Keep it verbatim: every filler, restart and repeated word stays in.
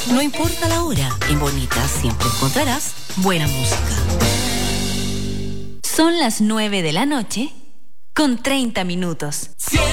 No importa la hora, en Bonita siempre encontrarás buena música. Son las nueve de la noche con treinta minutos.